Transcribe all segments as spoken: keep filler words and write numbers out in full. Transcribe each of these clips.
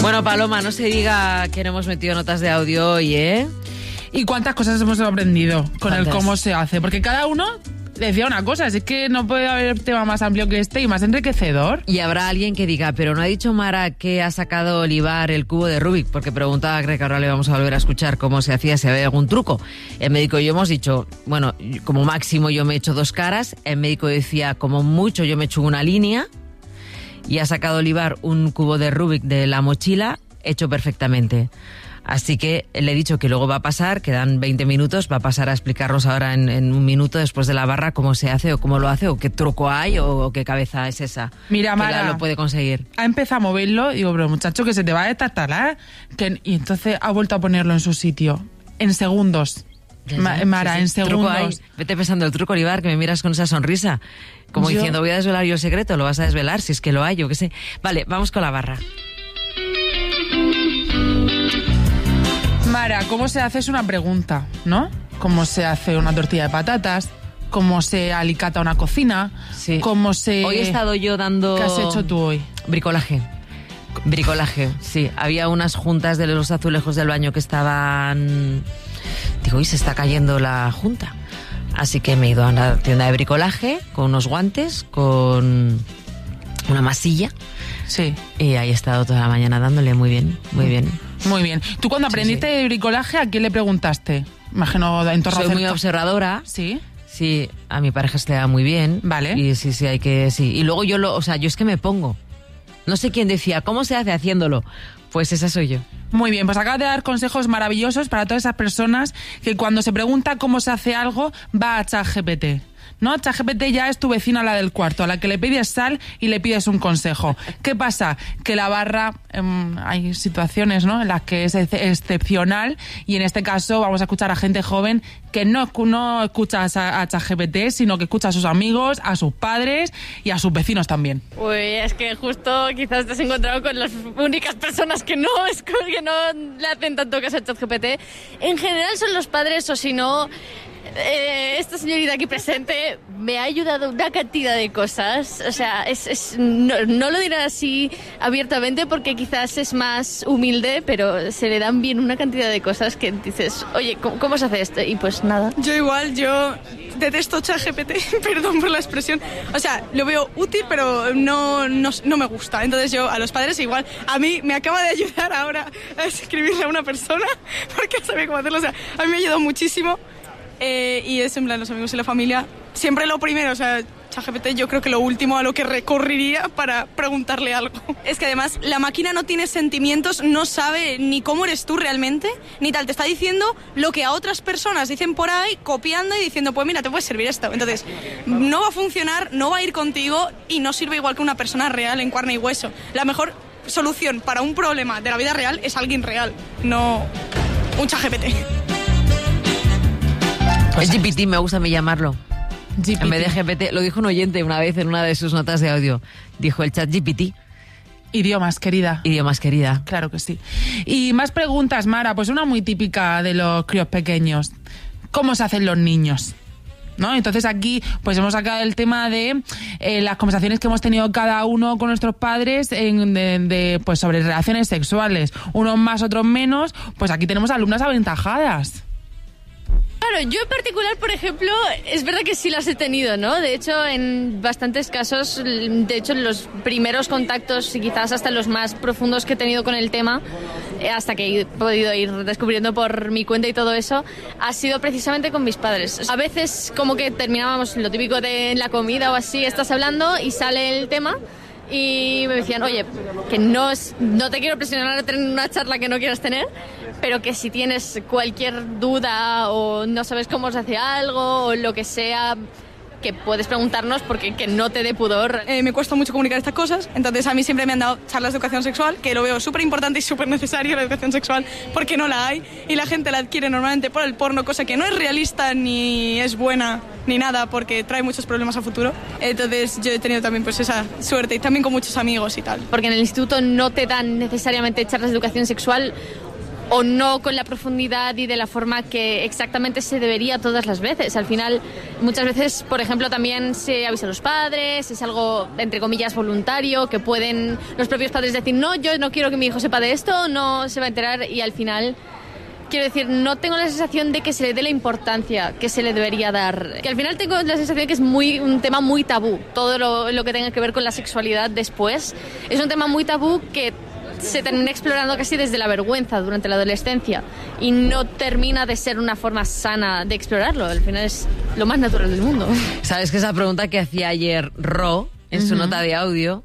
Bueno, Paloma, no se diga que no hemos metido notas de audio hoy, ¿eh? ¿Y cuántas cosas hemos aprendido con ¿Cuántas? el cómo se hace? Porque cada uno decía una cosa, así que no puede haber tema más amplio que este y más enriquecedor. Y habrá alguien que diga, pero no ha dicho Mara que ha sacado Olivar el cubo de Rubik, porque preguntaba, creo que ahora le vamos a volver a escuchar cómo se hacía, si había algún truco. El médico y yo hemos dicho, bueno, como máximo yo me he hecho dos caras, el médico decía, como mucho yo me he hecho una línea, y ha sacado Olivar un cubo de Rubik de la mochila hecho perfectamente. Así que le he dicho que luego va a pasar, quedan veinte minutos, va a pasar a explicarnos ahora en, en un minuto después de la barra cómo se hace o cómo lo hace o qué truco hay o, o qué cabeza es esa. Mira, que Mara, lo puede conseguir. Ha empezado a moverlo y digo, pero muchacho, que se te va a destartalar. Que, y entonces ha vuelto a ponerlo en su sitio, en segundos. Ya, Ma- ya. Mara, Sí, sí, en segundos. truco hay. Vete pensando el truco, Olivar, que me miras con esa sonrisa. Como Yo- diciendo, voy a desvelar yo el secreto, lo vas a desvelar, si es que lo hay, yo qué sé. Vale, vamos con la barra. Mara, ¿cómo se hace? Es una pregunta, ¿no? ¿Cómo se hace una tortilla de patatas? ¿Cómo se alicata una cocina? Sí. ¿Cómo se...? Hoy he estado yo dando... ¿Qué has hecho tú hoy? Bricolaje. Bricolaje, sí. Había unas juntas de los azulejos del baño que estaban... Digo, y se está cayendo la junta. Así que me he ido a una tienda de bricolaje con unos guantes, con una masilla. Sí. Y ahí he estado toda la mañana dándole muy bien, muy bien. Muy bien. ¿Tú cuando Sí, aprendiste sí. de bricolaje, a quién le preguntaste? Imagino en torno Soy a muy cerca- observadora. Sí. Sí, a mi pareja se le da muy bien. Vale. Y sí, sí, hay que... Sí. Y luego yo lo... O sea, yo es que me pongo. No sé quién decía, ¿cómo se hace haciéndolo? Pues esa soy yo. Muy bien, pues acabas de dar consejos maravillosos para todas esas personas que cuando se pregunta cómo se hace algo, va a ChatGPT. ¿No? ChatGPT ya es tu vecina, la del cuarto, a la que le pides sal y le pides un consejo. ¿Qué pasa? Que la barra, eh, hay situaciones, ¿no?, en las que es ex- excepcional, y en este caso vamos a escuchar a gente joven que no, escu- no escucha a, a ChatGPT, sino que escucha a sus amigos, a sus padres y a sus vecinos también. Uy, es que justo quizás te has encontrado con las únicas personas que no, es que no le hacen tanto caso a ChatGPT. En general son los padres, o si no... Eh, esta señorita aquí presente me ha ayudado una cantidad de cosas. O sea, es, es, no, no lo diré así abiertamente porque quizás es más humilde, pero se le dan bien una cantidad de cosas que dices, oye, ¿cómo, cómo se hace esto? Y pues nada. Yo igual, yo detesto ChatGPT, perdón por la expresión. O sea, lo veo útil, pero no, no, no me gusta. Entonces yo, a los padres igual, a mí me acaba de ayudar ahora a escribirle a una persona porque sabía cómo hacerlo. O sea, a mí me ha ayudado muchísimo. Eh, y es en plan los amigos y la familia siempre lo primero, o sea, ChatGPT yo creo que lo último a lo que recurriría para preguntarle algo. Es que además la máquina no tiene sentimientos, no sabe ni cómo eres tú realmente, ni tal, te está diciendo lo que a otras personas dicen por ahí, copiando y diciendo, pues mira, te puede servir esto. Entonces, no va a funcionar, no va a ir contigo y no sirve igual que una persona real en carne y hueso. La mejor solución para un problema de la vida real es alguien real, no un ChatGPT. Es G P T, me gusta a mí llamarlo. G P T. En vez de G P T, lo dijo un oyente una vez en una de sus notas de audio. Dijo el chat G P T. Idiomas, querida. Idiomas, querida. Claro que sí. Y más preguntas, Mara, pues una muy típica de los críos pequeños. ¿Cómo se hacen los niños? ¿No? Entonces aquí pues hemos sacado el tema de eh, las conversaciones que hemos tenido cada uno con nuestros padres en, de, de, pues sobre relaciones sexuales. Unos más, otros menos. Pues aquí tenemos alumnas aventajadas. Claro, yo en particular, por ejemplo, es verdad que sí las he tenido, ¿no? De hecho, en bastantes casos, de hecho, los primeros contactos y quizás hasta los más profundos que he tenido con el tema, eh, hasta que he podido ir descubriendo por mi cuenta y todo eso, ha sido precisamente con mis padres. A veces como que terminábamos lo típico de en la comida o así, estás hablando y sale el tema y me decían, oye, que no, es, no te quiero presionar a tener una charla que no quieras tener, pero que si tienes cualquier duda o no sabes cómo se hace algo o lo que sea, que puedes preguntarnos porque que no te dé pudor. Eh, me cuesta mucho comunicar estas cosas, entonces a mí siempre me han dado charlas de educación sexual, que lo veo súper importante y súper necesario la educación sexual, porque no la hay y la gente la adquiere normalmente por el porno, cosa que no es realista ni es buena ni nada, porque trae muchos problemas a futuro. Entonces yo he tenido también pues esa suerte y también con muchos amigos y tal. Porque en el instituto no te dan necesariamente charlas de educación sexual, o no con la profundidad y de la forma que exactamente se debería todas las veces. Al final, muchas veces, por ejemplo, también se avisa a los padres, es algo, entre comillas, voluntario, que pueden los propios padres decir, no, yo no quiero que mi hijo sepa de esto, no se va a enterar, y al final, quiero decir, no tengo la sensación de que se le dé la importancia que se le debería dar. Que al final tengo la sensación de que es muy un tema muy tabú. Todo lo, lo que tenga que ver con la sexualidad después es un tema muy tabú que se termina explorando casi desde la vergüenza durante la adolescencia y no termina de ser una forma sana de explorarlo. Al final es lo más natural del mundo. ¿Sabes que esa pregunta que hacía ayer Ro en su uh-huh. nota de audio,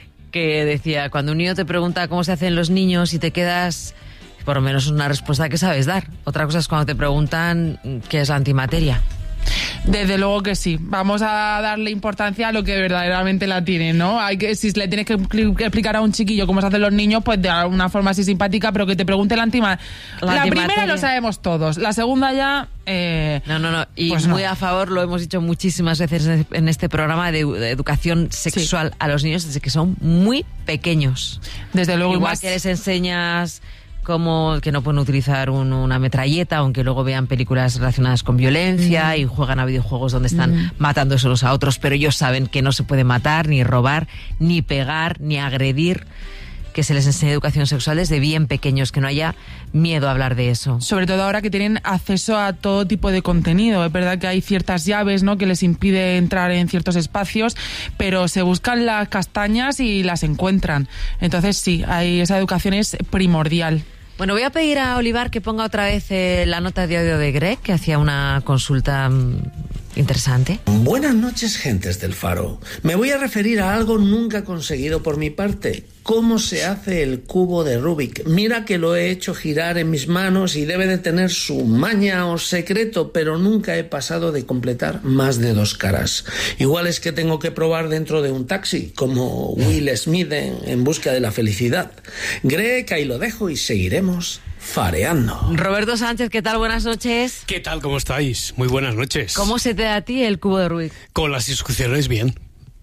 que decía, cuando un niño te pregunta cómo se hacen los niños y te quedas, por lo menos una respuesta que sabes dar. Otra cosa es cuando te preguntan qué es la antimateria. Desde luego que sí. Vamos a darle importancia a lo que verdaderamente la tiene, ¿no? Hay que, si le tienes que explicar a un chiquillo cómo se hacen los niños, pues de una forma así simpática, pero que te pregunte la antima. La, la primera lo sabemos todos. La segunda ya... Eh, no, no, no. Y pues muy no. a favor, lo hemos dicho muchísimas veces en este programa, de, de educación sexual sí. a los niños desde que son muy pequeños. Desde luego. Igual más... que les enseñas... como que no pueden utilizar un, una metralleta, aunque luego vean películas relacionadas con violencia mm. y juegan a videojuegos donde están mm. matándose unos a otros, pero ellos saben que no se puede matar, ni robar, ni pegar, ni agredir, que se les enseñe educación sexual desde bien pequeños, que no haya miedo a hablar de eso. Sobre todo ahora que tienen acceso a todo tipo de contenido. Es verdad que hay ciertas llaves, ¿no?, que les impide entrar en ciertos espacios, pero se buscan las castañas y las encuentran. Entonces sí, hay, esa educación es primordial. Bueno, voy a pedir a Olivar que ponga otra vez eh, la nota de audio de Greg, que hacía una consulta mmm, interesante. Buenas noches, gentes del Faro. Me voy a referir a algo nunca conseguido por mi parte. ¿Cómo se hace el cubo de Rubik? Mira que lo he hecho girar en mis manos y debe de tener su maña o secreto, pero nunca he pasado de completar más de dos caras. Igual es que tengo que probar dentro de un taxi, como Will Smith en En busca de la felicidad. Greg, ahí lo dejo y seguiremos fareando. Roberto Sánchez, ¿qué tal? Buenas noches. ¿Qué tal? ¿Cómo estáis? Muy buenas noches. ¿Cómo se te da a ti el cubo de Rubik? Con las instrucciones, bien.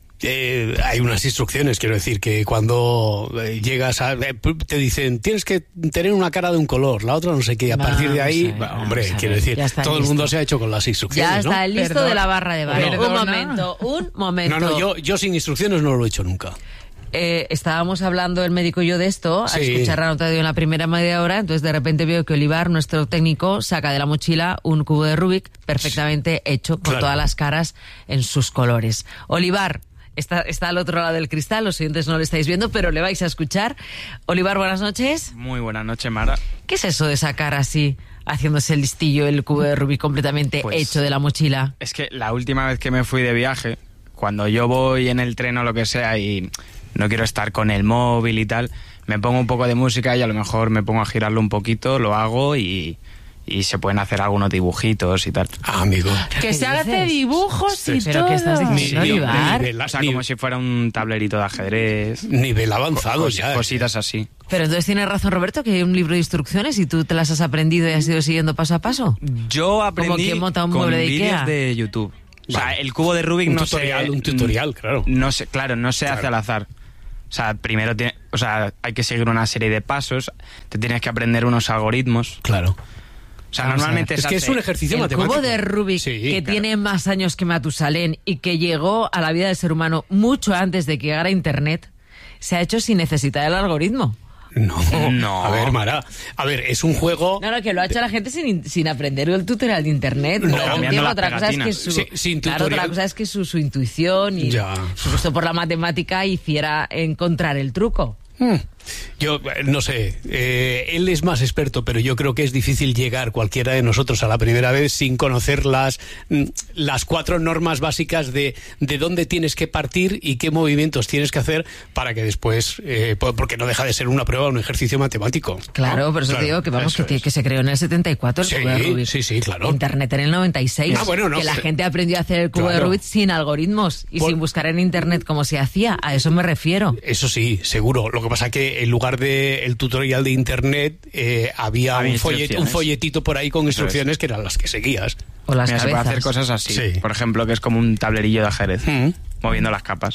Eh, hay unas instrucciones, quiero decir, que cuando eh, llegas a... Eh, te dicen, tienes que tener una cara de un color, la otra no sé qué, a vamos partir de ahí... ver, bah, hombre, quiero ver, decir, todo listo. El mundo se ha hecho con las instrucciones, ya está ¿no? listo. Perdón. De la barra de baile. No. Un momento, un momento. No, no, yo, yo sin instrucciones no lo he hecho nunca. Eh, estábamos hablando el médico y yo de esto, al sí. escuchar la nota de en la primera media hora, entonces de repente veo que Olivar, nuestro técnico, saca de la mochila un cubo de Rubik perfectamente hecho, con claro. todas las caras en sus colores. Olivar, está, está al otro lado del cristal, los oyentes no lo estáis viendo, pero le vais a escuchar. Olivar, buenas noches. Muy buenas noches, Mara. ¿Qué es eso de sacar así, haciéndose el listillo, el cubo de Rubik completamente pues, hecho de la mochila? Es que la última vez que me fui de viaje, cuando yo voy en el tren o lo que sea y no quiero estar con el móvil y tal, me pongo un poco de música y a lo mejor me pongo a girarlo un poquito, lo hago y, y se pueden hacer algunos dibujitos y tal. Ah, amigo. Que se hace dibujos sí, y pero todo. ¿qué estás diciendo, Ni- Olivar? nivel- O sea, ni- como si fuera un tablerito de ajedrez. Nivel avanzado cos- ya. Cositas así. Pero entonces tiene razón Roberto, que hay un libro de instrucciones y tú te las has aprendido y has ido siguiendo paso a paso. Yo aprendí quien monta un con mueble de vídeos Ikea. de YouTube. O sea, Vale. el cubo de Rubik Un no tutorial, se... un tutorial, claro. No se, claro, no se Claro. hace al azar. O sea, primero tiene, o sea, hay que seguir una serie de pasos, te tienes que aprender unos algoritmos. Claro. O sea, Vamos a normalmente Es se que hace- es un ejercicio El matemático. cubo de Rubik, Sí, que claro. tiene más años que Matusalén y que llegó a la vida del ser humano mucho antes de que llegara Internet, se ha hecho sin necesitar el algoritmo. No, No. A ver, Mara. A ver, es un juego... No, no, que lo ha hecho la gente sin, sin aprender el tutorial de Internet. No, Todo el cambiando tiempo. las Otra cosa es que pegatinas. su, Sí, sin claro, tutorial. otra cosa es que su, su intuición y Ya. su gusto por la matemática hiciera encontrar el truco. Hmm. Yo, eh, no sé, eh, él es más experto, pero yo creo que es difícil llegar cualquiera de nosotros a la primera vez sin conocer las, mm, las cuatro normas básicas de, de dónde tienes que partir y qué movimientos tienes que hacer para que después, eh, po- porque no deja de ser una prueba, un ejercicio matemático. Claro, ¿no? por eso Claro, te digo que vamos, eso que, es. que se creó en el setenta y cuatro el Sí, cubo de Rubik. sí, sí, claro. Internet en el noventa y seis. Ah, bueno, no que la sé. gente aprendió a hacer el cubo Claro. de Rubik sin algoritmos y Por- sin buscar en Internet cómo se hacía. A eso me refiero. Eso sí, seguro. Lo que pasa que en lugar de el tutorial de internet eh, había Había un, follet- un instrucciones. folletito por ahí con instrucciones que eran las que seguías. O las Mira, se puede cabezas. hacer cosas así. Sí. Por ejemplo, que es como un tablerillo de ajedrez, Mm. moviendo las capas. Qué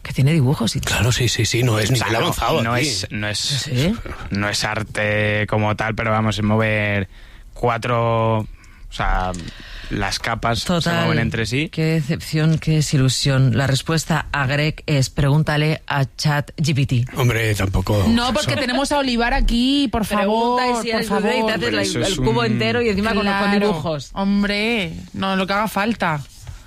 Que tiene dibujos y todo. Claro, sí, sí, sí, no es O nivel sea, no, avanzado. no aquí. es, no es, ¿Sí? no es arte como tal, pero vamos, es mover cuatro, o sea, las capas Total, se mueven entre sí. Qué decepción, qué desilusión. La respuesta a Greg es pregúntale a ChatGPT. Hombre, tampoco... No, porque tenemos a Olivar aquí, por favor, Pregunta y si por eres bebé y te favor. haces Pero la- eso el es cubo un- entero y encima con, con Claro. dibujos. Hombre, no, lo que haga falta.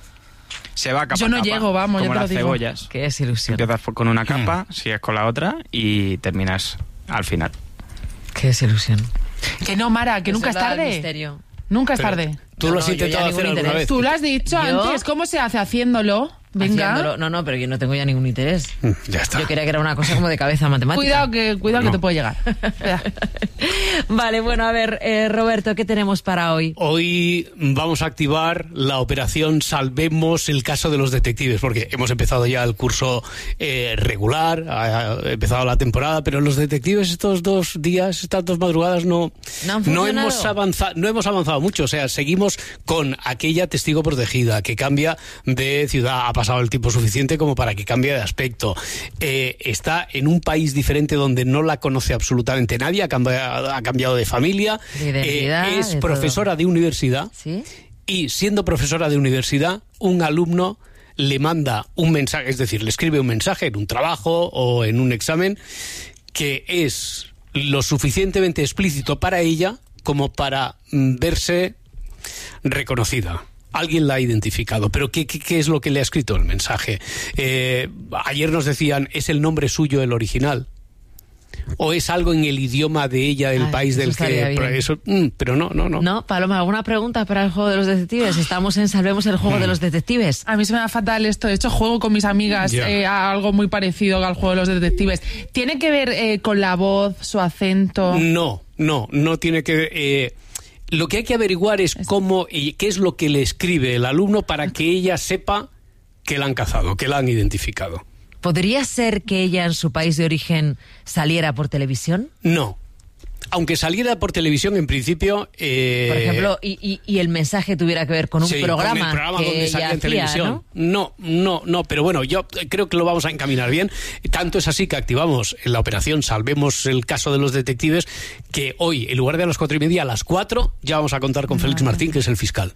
Se va capa Yo no a capa, llego, vamos, como yo te las lo digo. cebollas. Qué desilusión. Empiezas por- con una Hmm. capa, sigues con la otra y terminas al final. Qué desilusión. Que no, Mara, que nunca es Eso da tarde. misterio. Nunca es Pero, tarde. ¿Tú No, lo has no, yo ya intentado ningún hacer alguna interés. vez? Tú lo has dicho ¿Yo? antes, ¿cómo se hace haciéndolo? Venga. Haciéndolo. No, no, pero yo no tengo ya ningún interés. Mm, Ya está. Yo creía que era una cosa como de cabeza matemática. Cuidado que, cuidado No. que te puede llegar. Espera. Vale, bueno, a ver, eh, Roberto, ¿qué tenemos para hoy? Hoy vamos a activar la operación Salvemos el caso de los detectives, porque hemos empezado ya el curso eh, regular, ha ha empezado la temporada, pero los detectives estos dos días, estas dos madrugadas no, No han funcionado. hemos avanzado, no hemos avanzado mucho. O sea, seguimos con aquella testigo protegida que cambia de ciudad. Ha pasado el tiempo suficiente como para que cambie de aspecto. Eh, está en un país diferente donde no la conoce absolutamente nadie, ha cambiado, ha cambiado de familia, De identidad, eh, es de profesora todo. de universidad. ¿Sí? Y siendo profesora de universidad, un alumno le manda un mensaje, es decir, le escribe un mensaje en un trabajo o en un examen que es lo suficientemente explícito para ella como para mm, verse reconocida. Alguien la ha identificado, pero ¿qué, qué, qué es lo que le ha escrito el mensaje? Eh, ayer nos decían, ¿es el nombre suyo el original? ¿O es algo en el idioma de ella, del Ay, país eso del estaría que... bien. Eso, mm, pero no, no, no. No, Paloma, ¿alguna pregunta para el juego de los detectives? Estamos en Salvemos el juego de los detectives. A mí se me da fatal esto. De hecho, juego con mis amigas Ya. eh, a algo muy parecido al juego de los detectives. ¿Tiene que ver eh, con la voz, su acento? No, no, no tiene que... Eh, lo que hay que averiguar es cómo y qué es lo que le escribe el alumno para que ella sepa que la han cazado, que la han identificado. ¿Podría ser que ella en su país de origen saliera por televisión? No. Aunque saliera por televisión, en principio... eh, Por ejemplo, y, y- y el mensaje tuviera que ver con un sí, programa, con el programa que donde ella salía en hacía, televisión. ¿no? No, no, no, pero bueno, yo creo que lo vamos a encaminar bien. Tanto es así que activamos la operación Salvemos el caso de los detectives, que hoy, en lugar de a las cuatro y media, a las cuatro, ya vamos a contar con Félix Martín, que es el fiscal.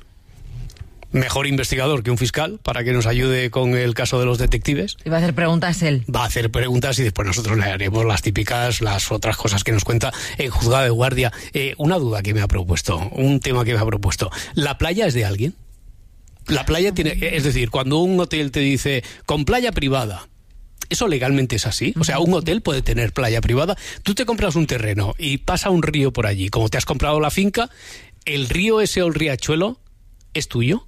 Mejor investigador que un fiscal, para que nos ayude con el caso de los detectives. Iba a hacer preguntas él. Va a hacer preguntas y después nosotros le haremos las típicas, las otras cosas que nos cuenta en juzgado de guardia. Eh, una duda que me ha propuesto, un tema que me ha propuesto. ¿La playa es de alguien? La playa tiene, es decir, cuando un hotel te dice con playa privada, ¿eso legalmente es así? O sea, un hotel puede tener playa privada. Tú te compras un terreno y pasa un río por allí. Como te has comprado la finca, ¿el río ese o el riachuelo es tuyo?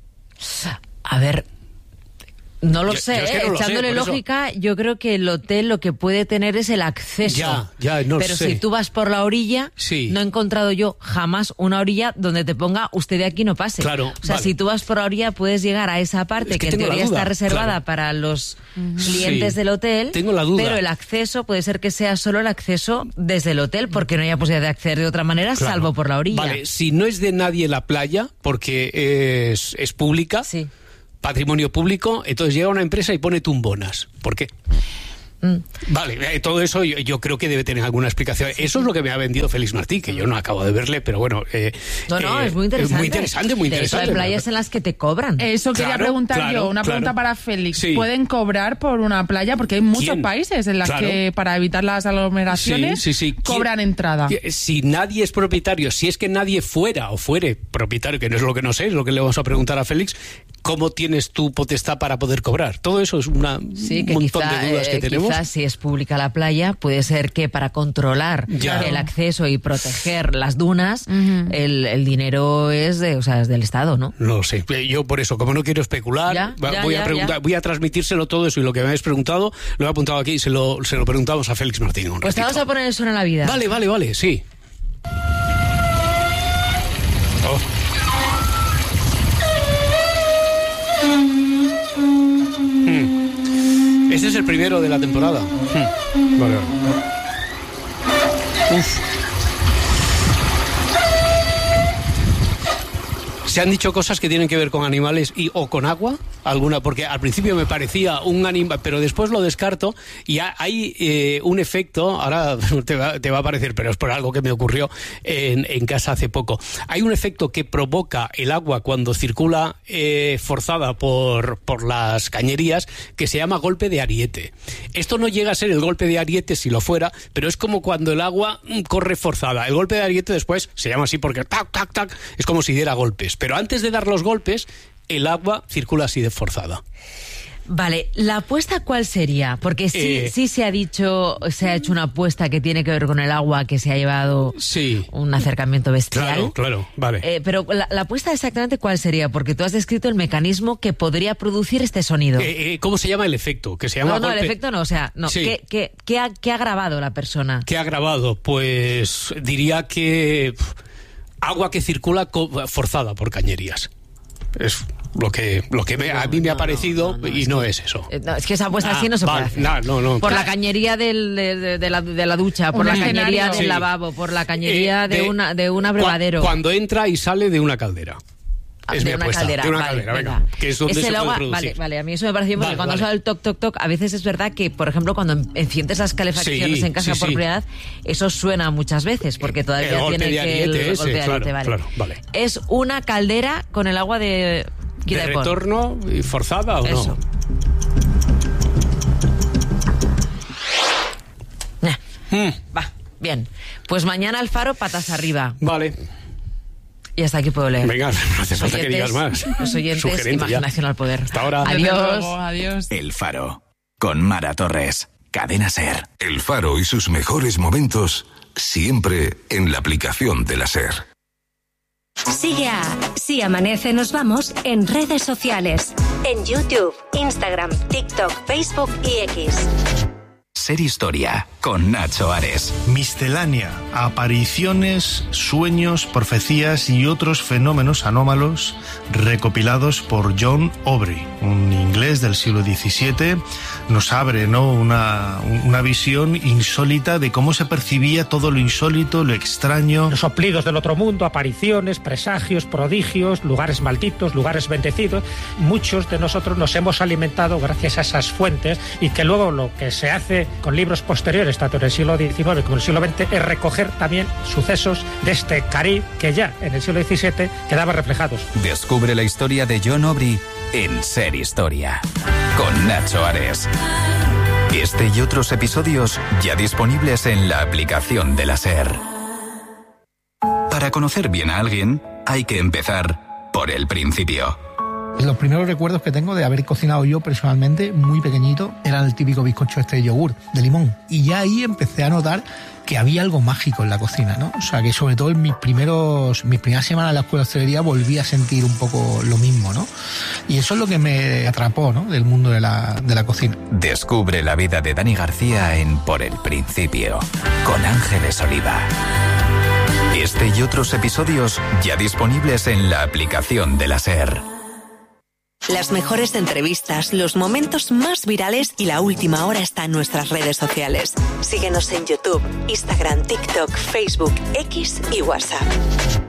A ver, no lo Yo- sé, yo es que ¿eh? no lo sé, echándole por eso. lógica, yo creo que el hotel lo que puede tener es el acceso. Ya, ya, no Pero sé. si tú vas por la orilla, Sí. no he encontrado yo jamás una orilla donde te ponga usted de aquí no pase. Claro, o sea, vale. si tú vas por la orilla, puedes llegar a esa parte Es que que, en tengo la teoría duda, está reservada claro. para los clientes Sí, del hotel. tengo la duda. Pero el acceso puede ser que sea solo el acceso desde el hotel, porque no haya posibilidad de acceder de otra manera, Claro. salvo por la orilla. Vale, si no es de nadie la playa, porque es, es pública, Sí. patrimonio público, entonces llega una empresa y pone tumbonas. ¿Por qué? Mm. Vale, eh, todo eso yo, yo creo que debe tener alguna explicación. Eso es lo que me ha vendido Félix Martí, que yo no acabo de verle, pero bueno... eh, No, no, eh, es muy interesante. Muy interesante, muy De hecho, interesante. hay playas en las que te cobran. Eso quería Claro, preguntar claro, yo. Una claro. pregunta para Félix. Sí. ¿Pueden cobrar por una playa? Porque hay muchos ¿Quién? países en los Claro. que para evitar las aglomeraciones Sí, sí, sí. cobran ¿Quién- entrada. que- Si nadie es propietario, si es que nadie fuera o fuere propietario, que no es lo que no sé, es lo que le vamos a preguntar a Félix, ¿cómo tienes tu potestad para poder cobrar? Todo eso es una, Sí, un que montón quizá, de dudas que eh, tenemos. quizás si es pública la playa, puede ser que para controlar Ya. el acceso y proteger las dunas, el, el dinero es, de, o sea, es del Estado, ¿no? No lo sé. Yo por eso, como no quiero especular, Ya, va- ya, voy ya, a preguntar, ya. voy a transmitírselo todo eso y lo que me habéis preguntado, lo he apuntado aquí y se lo, se lo preguntamos a Félix Martín. Un Pues te ratito. vamos a poner eso en la vida. Vale, vale, vale, sí. Oh. Hmm. Este es el primero de la temporada. Hmm. Vale, vale. Uf. Se han dicho cosas que tienen que ver con animales y o con agua, alguna, porque al principio me parecía un animal, pero después lo descarto y hay eh, un efecto, ahora te va, te va a parecer, pero es por algo que me ocurrió en, en casa hace poco. Hay un efecto que provoca el agua cuando circula eh, forzada por, por las cañerías que se llama golpe de ariete. Esto no llega a ser el golpe de ariete si lo fuera, pero es como cuando el agua corre forzada. El golpe de ariete después se llama así porque tac, tac, tac, es como si diera golpes. Pero antes de dar los golpes, el agua circula así de forzada. Vale, ¿la apuesta cuál sería? Porque sí, eh, sí se ha dicho, se ha hecho una apuesta que tiene que ver con el agua, que se ha llevado sí. un acercamiento bestial. Claro, claro, vale. Eh, pero la, la apuesta exactamente cuál sería, porque tú has descrito el mecanismo que podría producir este sonido. Eh, eh, ¿Cómo se llama el efecto? Que se llama no, no, golpe... el efecto no, o sea, no. Sí. ¿Qué, qué, qué, ha, ¿Qué ha grabado la persona? ¿Qué ha grabado? Pues diría que agua que circula forzada por cañerías. Es lo que lo que me, a mí me ha parecido no, no, no, y no que, es eso. No, es que esa apuesta ah, así no se vale, puede hacer. No, no, no. Por la cañería del, de, de, la, de la ducha, por la cañería del sí. lavabo, por la cañería eh, de, de, una, de un abrevadero. Cuando entra y sale de una caldera. Es de mi una apuesta, caldera, de una vale, caldera, venga. venga, que es donde es se el agua, puede vale, vale, a mí eso me pareció porque vale, cuando vale. sale el toc, toc, toc, a veces es verdad que, por ejemplo, cuando enciendes las calefacciones sí, en casa sí, por sí. primera vez, eso suena muchas veces, porque todavía el tiene que el ese, golpe de ariete, claro, vale. Claro, vale. Es una caldera con el agua de... ¿De retorno y forzada o eso. no? Mm. Va, bien. Pues mañana al Faro, patas arriba. Vale. Y hasta aquí puedo leer. Venga, no hace falta oyentes, que digas más. Los oyentes, imaginación ya. Al poder. Hasta ahora. Adiós. Luego, adiós. El Faro, con Mara Torres. Cadena SER. El Faro y sus mejores momentos, siempre en la aplicación de la SER. Sigue a Si Amanece Nos Vamos en redes sociales. En YouTube, Instagram, TikTok, Facebook y X. Ser Historia, con Nacho Ares. Miscelánea, apariciones, sueños, profecías y otros fenómenos anómalos recopilados por John Aubrey, un inglés del siglo diecisiete. Nos abre, ¿no?, una, una visión insólita de cómo se percibía todo lo insólito, lo extraño. Los soplidos del otro mundo, apariciones, presagios, prodigios, lugares malditos, lugares bendecidos. Muchos de nosotros nos hemos alimentado gracias a esas fuentes y que luego lo que se hace con libros posteriores, tanto en el siglo diecinueve como en el siglo veinte, es recoger también sucesos de este Caribe que ya en el siglo diecisiete quedaban reflejados. Descubre la historia de John Aubrey en Ser Historia, con Nacho Ares. Este y otros episodios ya disponibles en la aplicación de la SER. Para conocer bien a alguien, hay que empezar por el principio. Los primeros recuerdos que tengo de haber cocinado yo personalmente, muy pequeñito, era el típico bizcocho este de yogur, de limón. Y ya ahí empecé a notar que había algo mágico en la cocina, ¿no? O sea, que sobre todo en mis primeros, mis primeras semanas en la escuela de hostelería volví a sentir un poco lo mismo, ¿no? Y eso es lo que me atrapó, ¿no?, del mundo de la, de la cocina. Descubre la vida de Dani García en Por el Principio, con Ángeles Oliva. Este y otros episodios ya disponibles en la aplicación de la SER. Las mejores entrevistas, los momentos más virales y la última hora está en nuestras redes sociales. Síguenos en YouTube, Instagram, TikTok, Facebook, X y WhatsApp.